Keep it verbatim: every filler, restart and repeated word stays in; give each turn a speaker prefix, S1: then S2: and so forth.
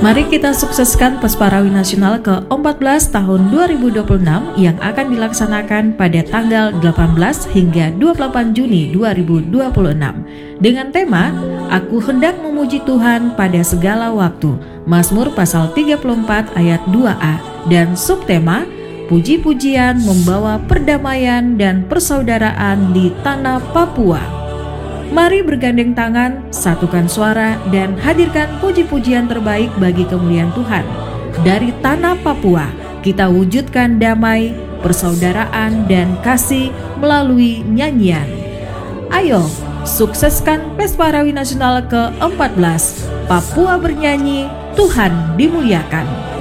S1: Mari kita sukseskan Pesparawi Nasional ke empat belas tahun dua ribu dua puluh enam yang akan dilaksanakan pada tanggal delapan belas hingga dua puluh delapan Juni dua ribu dua puluh enam dengan tema Aku Hendak Memuji Tuhan Pada Segala Waktu, Mazmur pasal tiga puluh empat ayat dua a, dan subtema Puji-pujian membawa perdamaian dan persaudaraan di tanah Papua. Mari bergandeng tangan, satukan suara, dan hadirkan puji-pujian terbaik bagi kemuliaan Tuhan. Dari tanah Papua, kita wujudkan damai, persaudaraan, dan kasih melalui nyanyian. Ayo, sukseskan Pesparawi Nasional ke empat belas. Papua bernyanyi, Tuhan dimuliakan.